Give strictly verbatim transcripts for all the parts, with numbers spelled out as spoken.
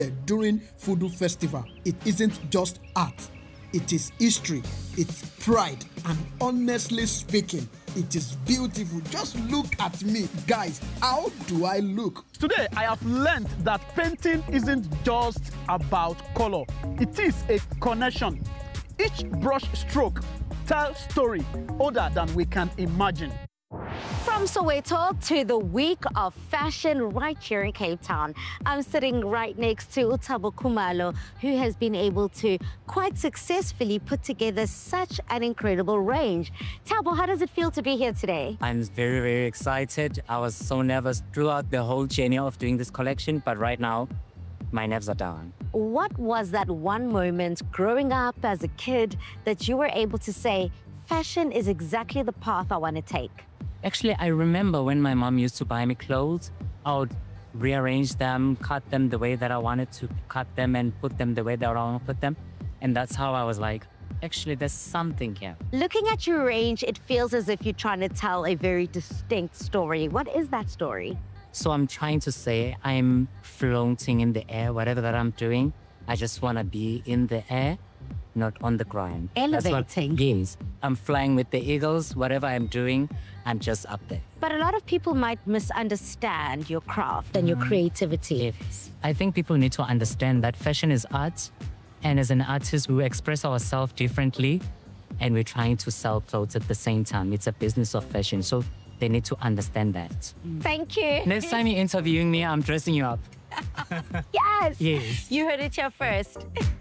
during Fudu Festival. It isn't just art, it is history, it's pride, and honestly speaking, it is beautiful. Just look at me. Guys, how do I look? Today, I have learned that painting isn't just about color. It is a connection. Each brush stroke tells story older than we can imagine. From Soweto to the week of fashion right here in Cape Town, I'm sitting right next to Thabo Khumalo, who has been able to quite successfully put together such an incredible range. Thabo, how does it feel to be here today? I'm very, very excited. I was so nervous throughout the whole journey of doing this collection, but right now, my nerves are down. What was that one moment growing up as a kid that you were able to say, fashion is exactly the path I want to take? Actually, I remember when my mom used to buy me clothes, I would rearrange them, cut them the way that I wanted to cut them, and put them the way that I want to put them. And that's how I was like, actually, there's something here. Looking at your range, it feels as if you're trying to tell a very distinct story. What is that story? So I'm trying to say I'm floating in the air, whatever that I'm doing. I just want to be in the air, not on the ground. Elevating. Yes, I'm flying with the eagles. Whatever I'm doing, I'm just up there. But a lot of people might misunderstand your craft and your creativity. Yes. I think people need to understand that fashion is art. And as an artist, we express ourselves differently. And we're trying to sell clothes at the same time. It's a business of fashion. So they need to understand that. Thank you. Next time you're interviewing me, I'm dressing you up. Yes. Yes. You heard it here first.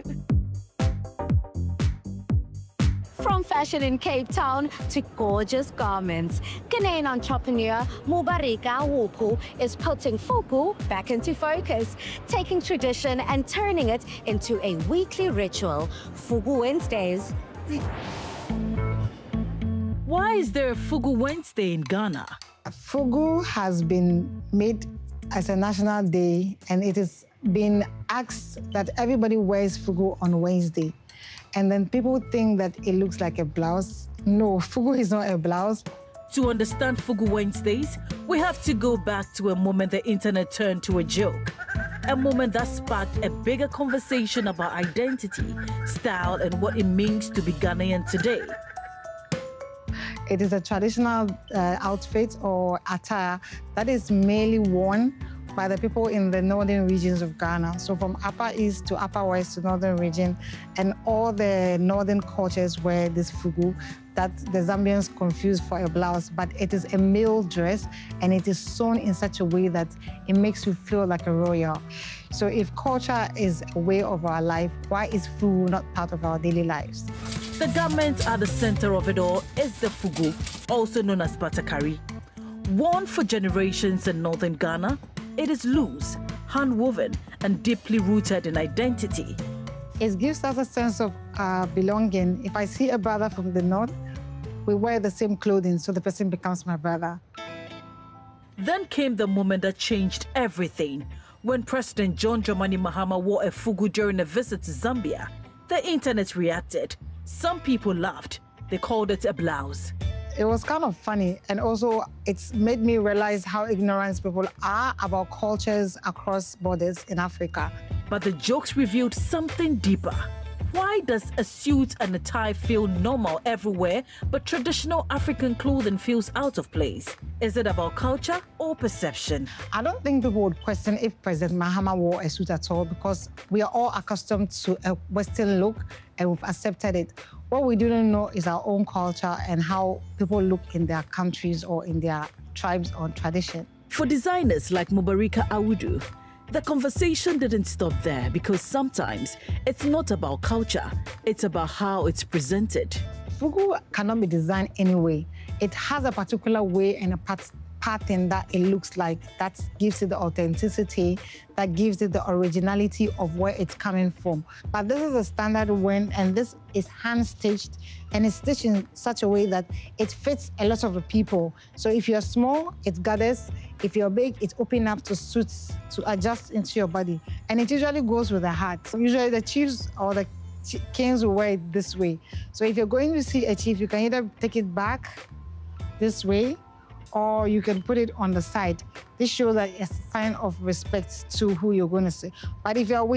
From fashion in Cape Town to gorgeous garments, Ghanaian entrepreneur Mubarika Wupu is putting Fugu back into focus, taking tradition and turning it into a weekly ritual, Fugu Wednesdays. Why is there a Fugu Wednesday in Ghana? Fugu has been made as a national day, and it has been asked that everybody wears Fugu on Wednesday. And then people think that it looks like a blouse. No, Fugu is not a blouse. To understand Fugu Wednesdays, we have to go back to a moment the internet turned to a joke. A moment that sparked a bigger conversation about identity, style, and what it means to be Ghanaian today. It is a traditional uh, outfit or attire that is mainly worn by the people in the northern regions of Ghana. So from Upper East to Upper West to Northern region, and all the northern cultures wear this fugu that the Zambians confuse for a blouse, but it is a male dress and it is sewn in such a way that it makes you feel like a royal. So if culture is a way of our life, why is fugu not part of our daily lives? The garment at the center of it all is the fugu, also known as batakari. Worn for generations in northern Ghana, it is loose, hand-woven, and deeply rooted in identity. It gives us a sense of uh, belonging. If I see a brother from the north, we wear the same clothing, so the person becomes my brother. Then came the moment that changed everything. When President John Dramani Mahama wore a fugu during a visit to Zambia, the internet reacted. Some people laughed. They called it a blouse. It was kind of funny, and also it's made me realize how ignorant people are about cultures across borders in Africa. But the jokes revealed something deeper. Why does a suit and a tie feel normal everywhere, but traditional African clothing feels out of place? Is it about culture or perception? I don't think people would question if President Mahama wore a suit at all, because we are all accustomed to a Western look and we've accepted it. What we don't know is our own culture and how people look in their countries or in their tribes or tradition. For designers like Mubarika Awudu, the conversation didn't stop there, because sometimes it's not about culture, it's about how it's presented. Fugu cannot be designed anyway. It has a particular way and a pat pattern that it looks like, that gives it the authenticity, that gives it the originality of where it's coming from. But this is a standard one, and this is hand-stitched, and it's stitched in such a way that it fits a lot of the people. So if you're small, it gathers. If you're big, it's open up to suit, to adjust into your body. And it usually goes with a hat. So usually the chiefs or the kings will wear it this way. So if you're going to see a chief, you can either take it back this way, or you can put it on the side. This shows that it's a sign of respect to who you're going to see. But if you're with